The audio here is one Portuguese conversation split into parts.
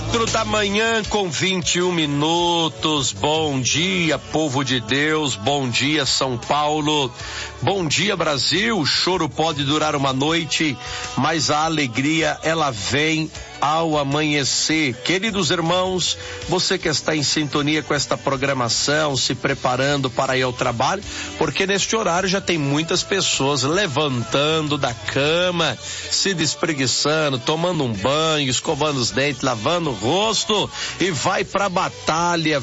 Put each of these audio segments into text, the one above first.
4 da manhã com 21 minutos. Bom dia, povo de Deus. Bom dia, São Paulo. Bom dia, Brasil. O choro pode durar uma noite, mas a alegria, ela vem ao amanhecer. Queridos irmãos, você que está em sintonia com esta programação, se preparando para ir ao trabalho, porque neste horário já tem muitas pessoas levantando da cama, se despreguiçando, tomando um banho, escovando os dentes, lavando o rosto e vai pra batalha,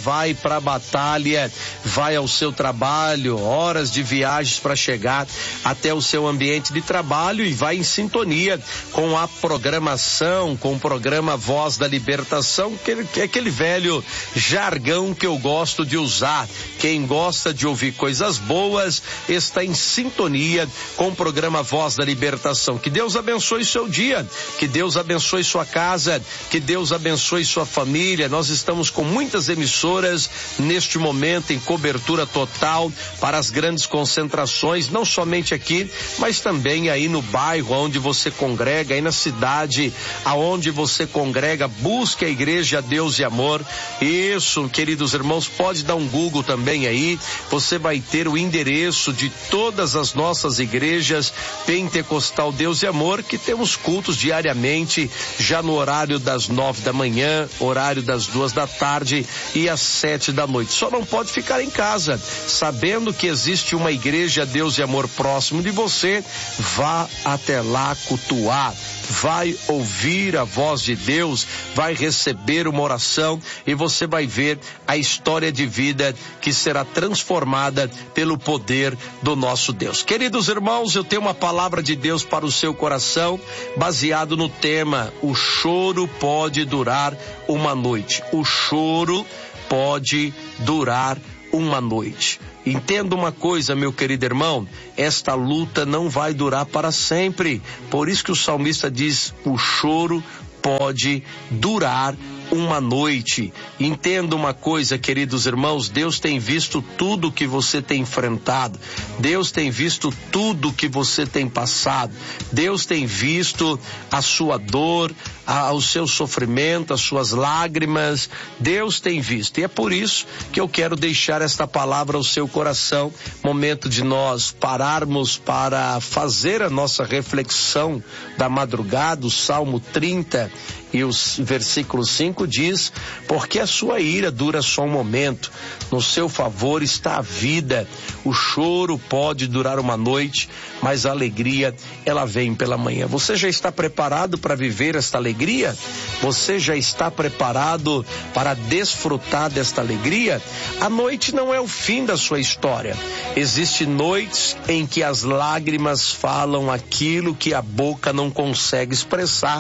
vai ao seu trabalho, horas de viagens para chegar até o seu ambiente de trabalho e vai em sintonia com a programação, com o programa Voz da Libertação, que é aquele velho jargão que eu gosto de usar. Quem gosta de ouvir coisas boas está em sintonia com o programa Voz da Libertação. Que Deus abençoe seu dia, que Deus abençoe sua casa, que Deus abençoe sua família. Nós estamos com muitas emissoras neste momento em cobertura total para as grandes concentrações, não somente aqui, mas também aí no bairro onde você congrega, aí na cidade aonde você congrega. Busque a Igreja Deus e Amor. Isso, queridos irmãos, pode dar um Google também aí, você vai ter o endereço de todas as nossas igrejas Pentecostal Deus e Amor, que temos cultos diariamente, já no horário das 9 da manhã, horário das 2 da tarde e às 7 da noite. Só não pode ficar em casa, sabendo que existe uma Igreja Deus e Amor próximo de você. Vá até lá cultuar, vai ouvir a voz de Deus, vai receber uma oração e você vai ver a história de vida que será transformada pelo poder do nosso Deus. Queridos irmãos, eu tenho uma palavra de Deus para o seu coração, baseado no tema: o choro pode durar uma noite. O choro pode durar uma noite. Entenda uma coisa, meu querido irmão, esta luta não vai durar para sempre. Por isso que o salmista diz: o choro pode durar uma noite. Entenda uma coisa, queridos irmãos, Deus tem visto tudo que você tem enfrentado, Deus tem visto tudo que você tem passado, Deus tem visto a sua dor, o seu sofrimento, as suas lágrimas, Deus tem visto, e é por isso que eu quero deixar esta palavra ao seu coração. Momento de nós pararmos para fazer a nossa reflexão da madrugada. O Salmo 30 e o versículo 5 diz: porque a sua ira dura só um momento, no seu favor está a vida. O choro pode durar uma noite, mas a alegria, ela vem pela manhã. Você já está preparado para viver esta alegria? Você já está preparado para desfrutar desta alegria? A noite não é o fim da sua história. Existem noites em que as lágrimas falam aquilo que a boca não consegue expressar.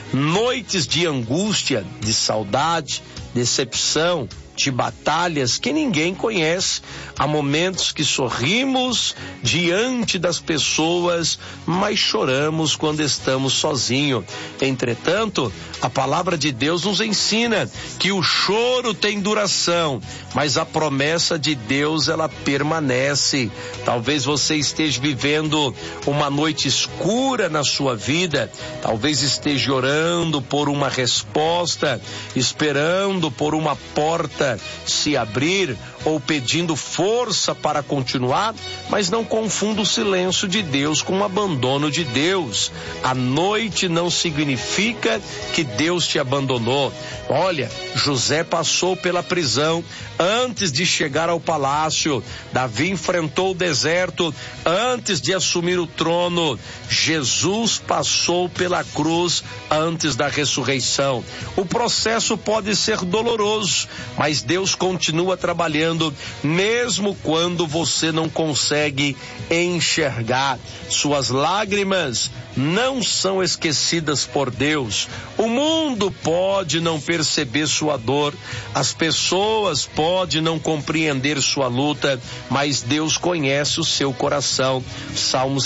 Noites de angústia, de saudade, decepção, de batalhas que ninguém conhece. Há momentos que sorrimos diante das pessoas, mas choramos quando estamos sozinhos. Entretanto, a palavra de Deus nos ensina que o choro tem duração, mas a promessa de Deus, ela permanece. Talvez você esteja vivendo uma noite escura na sua vida, talvez esteja orando por uma resposta, esperando por uma porta se abrir ou pedindo força para continuar, mas não confunda o silêncio de Deus com o abandono de Deus. A noite não significa que Deus te abandonou. Olha, José passou pela prisão antes de chegar ao palácio. Davi enfrentou o deserto antes de assumir o trono. Jesus passou pela cruz antes da ressurreição. O processo pode ser doloroso, mas Deus continua trabalhando, mesmo quando você não consegue enxergar. Suas lágrimas não são esquecidas por Deus. O mundo pode não perceber sua dor, as pessoas podem não compreender sua luta, mas Deus conhece o seu coração. Salmo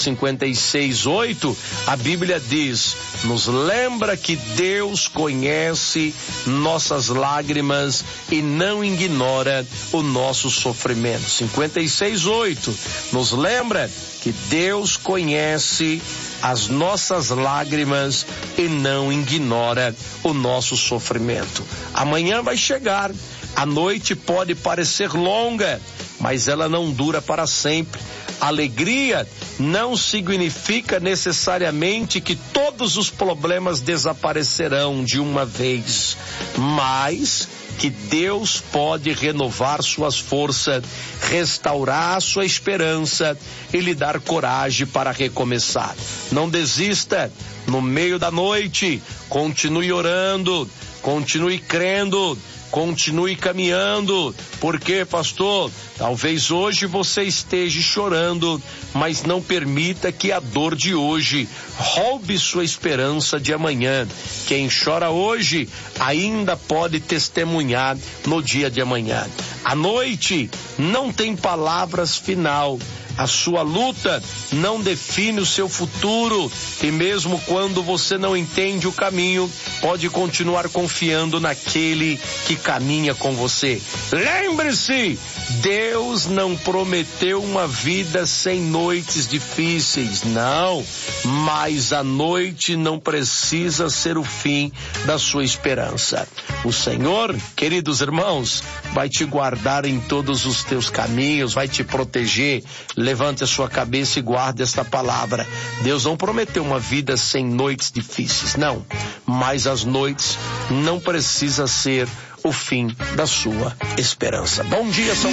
56:8, a Bíblia diz, nos lembra que Deus conhece nossas lágrimas e não ignora o nosso sofrimento. 56:8 nos lembra que Deus conhece as nossas lágrimas e não ignora o nosso sofrimento. Amanhã vai chegar, a noite pode parecer longa, mas ela não dura para sempre. Alegria não significa necessariamente que todos os problemas desaparecerão de uma vez, mas que Deus pode renovar suas forças, restaurar sua esperança e lhe dar coragem para recomeçar. Não desista no meio da noite, continue orando, continue crendo, continue caminhando. Porque, pastor, talvez hoje você esteja chorando, mas não permita que a dor de hoje roube sua esperança de amanhã. Quem chora hoje ainda pode testemunhar no dia de amanhã. A noite não tem palavras final. A sua luta não define o seu futuro, e mesmo quando você não entende o caminho, pode continuar confiando naquele que caminha com você. Lembre-se, Deus não prometeu uma vida sem noites difíceis, não, mas a noite não precisa ser o fim da sua esperança. O Senhor, queridos irmãos, vai te guardar em todos os teus caminhos, vai te proteger. Levante a sua cabeça e guarde esta palavra. Deus não prometeu uma vida sem noites difíceis, não. Mas as noites não precisam ser o fim da sua esperança. Bom dia, São